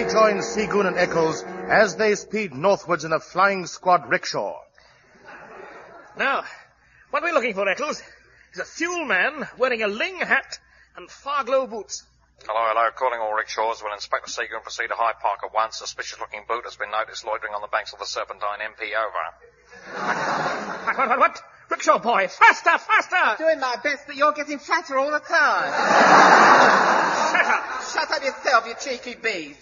join Seagoon and Eccles as they speed northwards in a flying squad rickshaw. Now, what are we looking for, Eccles? Is a fuel man wearing a ling hat and far-glow boots. Hello. Calling all rickshaws. Will Inspector Seagoon proceed to Hyde Park at once? Suspicious-looking boot has been noticed loitering on the banks of the Serpentine. MP over. What? Rickshaw boy, faster! Doing my best, but you're getting fatter all the time. Shut up! Shut up yourself, you cheeky beast.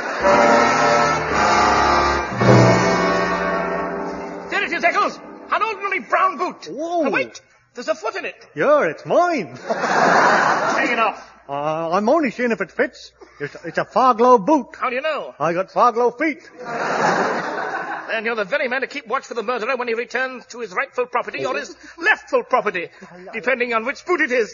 There it is, Eccles. An ordinary brown boot. Whoa. Oh, wait, there's a foot in it. Yeah, it's mine. Take it off. I'm only seeing if it fits. It's a far-glow boot. How do you know? I got far-glow feet. Then you're the very man to keep watch for the murderer when he returns to his rightful property or his leftful property, depending on which boot it is.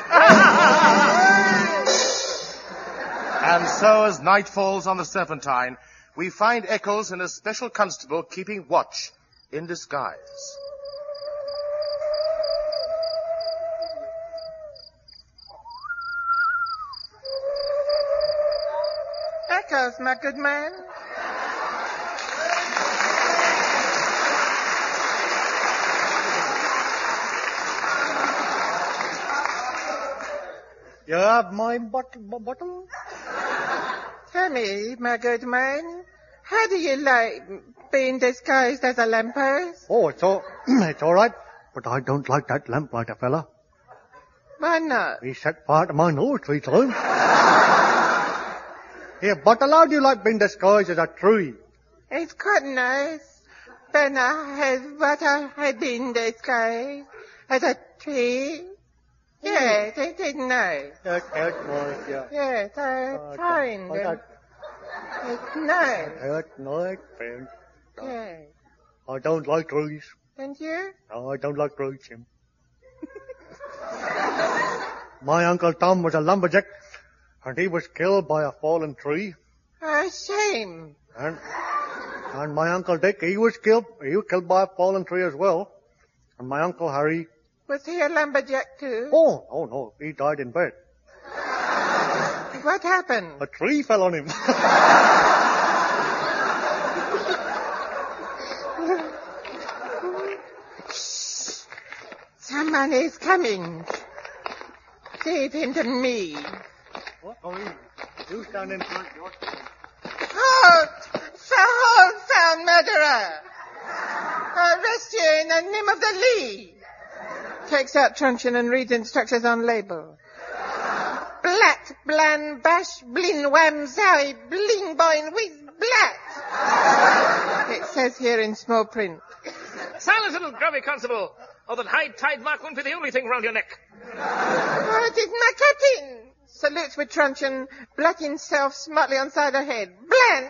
And so, as night falls on the Serpentine, we find Eccles and a special constable keeping watch in disguise. Eccles, my good man. You have my bottle? Tell me, my good man, how do you like being disguised as a lamppost? Oh, it's all right. But I don't like that lamplighter fella. Why not? He set fire to my nose 3 times. Here, bottle, how do you like being disguised as a tree? It's quite nice. But I had been disguised as a tree. Yes, it is nice. That's nice, yeah. Yes, I find it. It's nice. That's nice, friend. Yes. I don't like trees. And you? No, I don't like trees, Jim. My Uncle Tom was a lumberjack, and he was killed by a fallen tree. Oh, shame. And my Uncle Dick, he was killed by a fallen tree as well. And my Uncle Harry... Was he a lumberjack too? Oh, no, he died in bed. What happened? A tree fell on him. Someone is coming. Leave him to me. What? Oh, you stand in front. Halt! Hold, found murderer! Arrest you in the name of the Lee! Takes out truncheon and reads instructions on label. Blat, blan, bash, blin, wham, zowie, bling, boing, whiz, blat. It says here in small print. Silence, little grubby constable, or that high tide mark won't be the only thing round your neck. Oh, it is my captain. Salutes with truncheon, black himself smartly on side of head. Bland,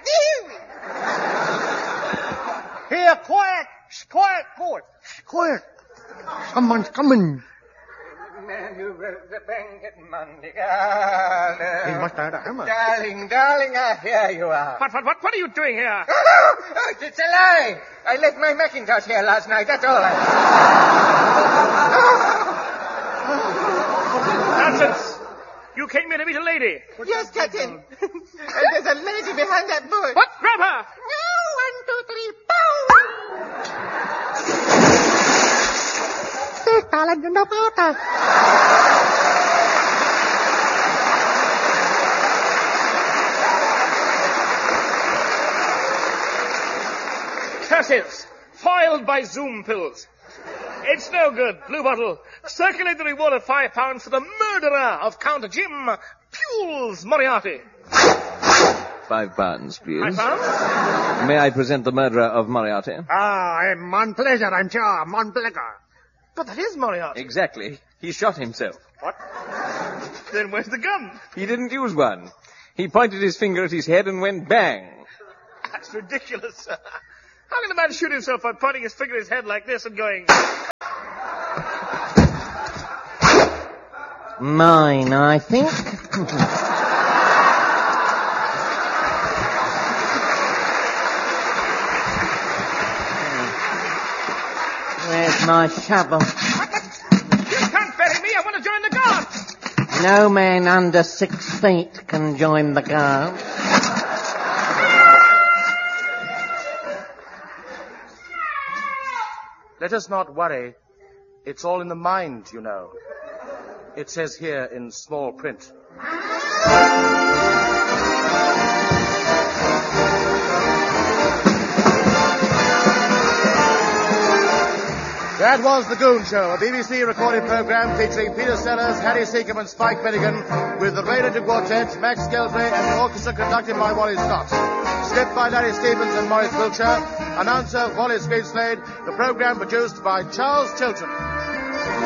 Here, quiet, boy. Quiet. Someone's coming. He must have had a hammer. Darling, here you are. What are you doing here? Oh, it's a lie. I left my Macintosh here last night, that's all. Nonsense. You came here to meet a lady. Yes, Captain. And there's a lady behind that bush. What? Grab her. No, 1, 2, 3, boom! Curses. Foiled by Zoom pills. It's no good. Blue Bottle. Circulate the reward of £5 for the murderer of Count Jim Pules Moriarty. £5, please. £5? May I present the murderer of Moriarty? Mon pleasure, I'm sure. Mon pleasure. But that is Moriarty. Exactly. He shot himself. What? Then where's the gun? He didn't use one. He pointed his finger at his head and went bang. That's ridiculous. How can a man shoot himself by pointing his finger at his head like this and going... Mine, I think. Where's my shovel? You can't bury me. I want to join the guard. No man under 6 feet can join the guard. Let us not worry. It's all in the mind, you know. It says here in small print. That was The Goon Show, a BBC recorded program featuring Peter Sellers, Harry Seacombe and Spike Milligan, with the Raynard Quartet, Max Gelfrey, and the orchestra conducted by Wally Scott. Script by Larry Stevens and Maurice Wiltshire. Announcer Wallace Greenslade. The program produced by Charles Chilton.